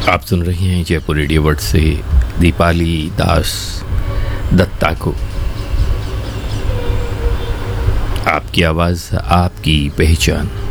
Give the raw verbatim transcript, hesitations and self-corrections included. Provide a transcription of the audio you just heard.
आप सुन रहे हैं जयपुर रेडियो वर्ड से दीपाली दास दत्ता को। आपकी आवाज़ आपकी पहचान।